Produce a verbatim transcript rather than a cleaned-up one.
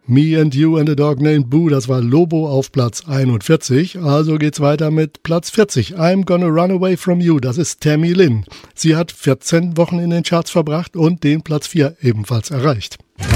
Me and You and a Dog Named Boo, das war Lobo auf Platz einundvierzig. Also geht's weiter mit Platz vierzig. I'm Gonna Run Away From You, das ist Tammy Lynn. Sie hat vierzehn Wochen in den Charts verbracht und den Platz vier ebenfalls erreicht.